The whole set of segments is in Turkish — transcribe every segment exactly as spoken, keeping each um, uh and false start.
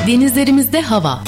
Denizlerimizde hava.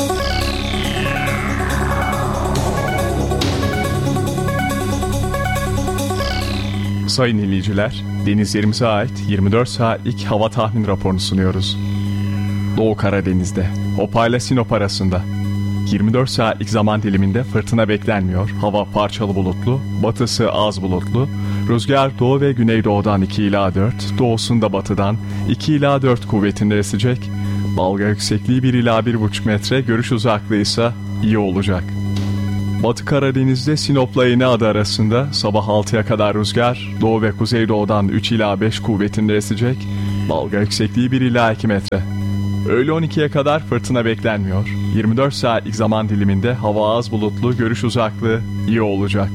Sayın dinleyiciler, denizlerimize ait yirmi dört saatlik hava tahmin raporunu sunuyoruz. Doğu Karadeniz'de, Hopa ile Sinop arasında yirmi dört saatlik zaman diliminde fırtına beklenmiyor. Hava parçalı bulutlu, batısı az bulutlu. Rüzgar doğu ve güneydoğudan iki ila dört, doğusunda batıdan iki ila dört kuvvetinde esecek. Dalga yüksekliği bir ila bir buçuk metre, görüş uzaklığı ise iyi olacak. Batı Karadeniz'de Sinop'la Yeniada arasında sabah altıya kadar rüzgar doğu ve kuzeydoğudan üç ila beş kuvvetinde esecek. Dalga yüksekliği bir ila iki metre. Öğle on ikiye kadar fırtına beklenmiyor. yirmi dört saatlik zaman diliminde hava az bulutlu, görüş uzaklığı iyi olacak.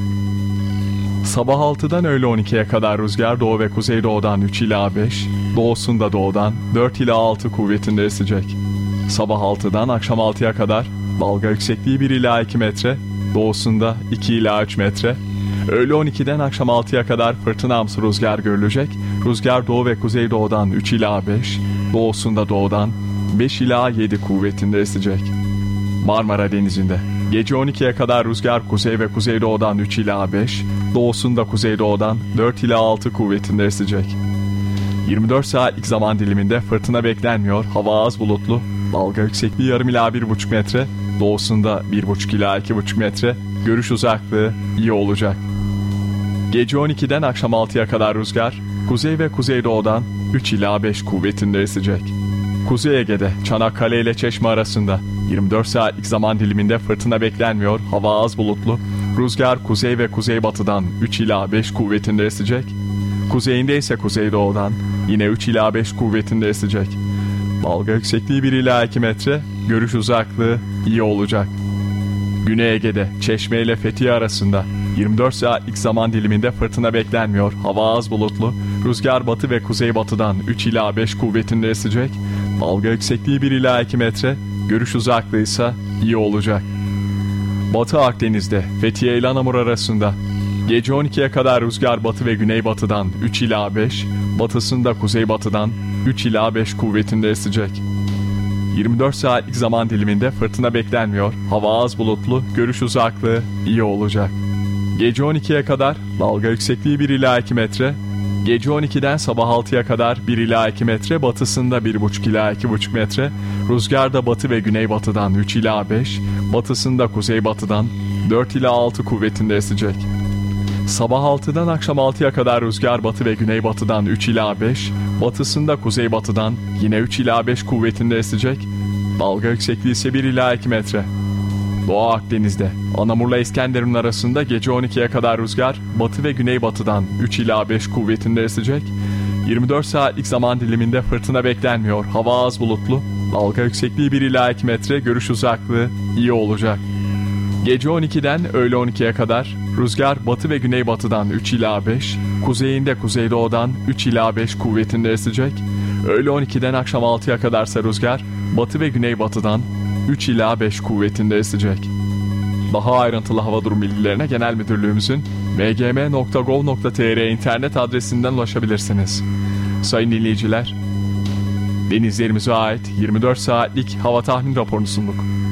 Sabah altıdan öğle on ikiye kadar rüzgar doğu ve kuzeydoğudan üç ila beş, doğusunda doğudan dört ila altı kuvvetinde esecek. Sabah altıdan akşam altıya kadar dalga yüksekliği bir ila iki metre, doğusunda iki ila üç metre. Öğle on ikiden akşam altıya kadar fırtınamsı rüzgar görülecek. Rüzgar doğu ve kuzeydoğudan üç ila beş, doğusunda doğudan beş ila yedi kuvvetinde esecek. Marmara Denizi'nde gece on ikiye kadar rüzgar kuzey ve kuzeydoğudan üç ila beş, doğusunda kuzeydoğudan dört ila altı kuvvetinde esecek. yirmi dört saatlik zaman diliminde fırtına beklenmiyor. Hava az bulutlu, dalga yüksekliği yarım ila bir buçuk metre, doğusunda bir buçuk ila iki buçuk metre, görüş uzaklığı iyi olacak. Gece on ikiden akşam altıya kadar rüzgar kuzey ve kuzeydoğudan üç ila beş kuvvetinde esecek. Kuzey Ege'de Çanakkale ile Çeşme arasında yirmi dört saatlik zaman diliminde fırtına beklenmiyor. Hava az bulutlu, rüzgar kuzey ve kuzeybatıdan üç ila beş kuvvetinde esecek. Kuzeyinde ise kuzeydoğudan yine üç ila beş kuvvetinde esecek. Dalga yüksekliği bir ila iki metre, görüş uzaklığı iyi olacak. Güney Ege'de Çeşme ile Fethiye arasında yirmi dört saatlik zaman diliminde fırtına beklenmiyor. Hava az bulutlu, rüzgar batı ve kuzeybatıdan üç ila beş kuvvetinde esecek. Dalga yüksekliği bir ila iki metre, görüş uzaklığı ise iyi olacak. Batı Akdeniz'de Fethiye ile Anamur arasında gece on ikiye kadar rüzgar batı ve güneybatıdan üç ila beş, batısında kuzeybatıdan üç ila beş kuvvetinde esecek. yirmi dört saatlik zaman diliminde fırtına beklenmiyor. Hava az bulutlu, görüş uzaklığı iyi olacak. Gece on ikiye kadar dalga yüksekliği bir ila iki metre, gece on ikiden sabah altıya kadar bir ila iki metre, batısında bir buçuk ila iki buçuk metre, rüzgar da batı ve güneybatıdan üç ila beş, batısında kuzeybatıdan dört ila altı kuvvetinde esecek. Sabah altıdan akşam altıya kadar rüzgar batı ve güneybatıdan üç ila beş, batısında kuzeybatıdan yine üç ila beş kuvvetinde esecek. Dalga yüksekliği ise bir ila iki metre. Doğu Akdeniz'de Anamur'la İskenderun arasında gece on ikiye kadar rüzgar batı ve güneybatıdan üç ila beş kuvvetinde esecek. yirmi dört saatlik zaman diliminde fırtına beklenmiyor. Hava az bulutlu, dalga yüksekliği bir ila iki metre, görüş uzaklığı iyi olacak. Gece on ikiden öğle on ikiye kadar rüzgar batı ve güneybatıdan üç ila beş, kuzeyinde kuzeydoğudan üç ila beş kuvvetinde esecek. Öğle on ikiden akşam altıya kadarsa rüzgar batı ve güneybatıdan üç ila beş kuvvetinde esecek. Daha ayrıntılı hava durum bilgilerine Genel Müdürlüğümüzün m g m nokta gov nokta t r internet adresinden ulaşabilirsiniz. Sayın dinleyiciler, denizlerimize ait yirmi dört saatlik hava tahmin raporunu sunduk.